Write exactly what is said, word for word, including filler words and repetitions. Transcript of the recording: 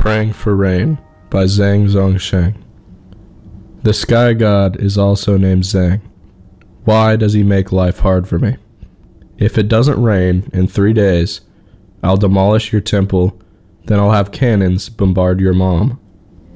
Praying for Rain by Zhang Zongsheng. The sky god is also named Zhang. Why does he make life hard for me? If it doesn't rain in three days, I'll demolish your temple, then I'll have cannons bombard your mom.